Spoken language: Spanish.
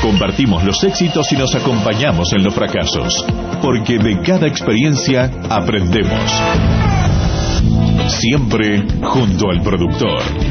Compartimos los éxitos y nos acompañamos en los fracasos, porque de cada experiencia aprendemos. Siempre junto al productor.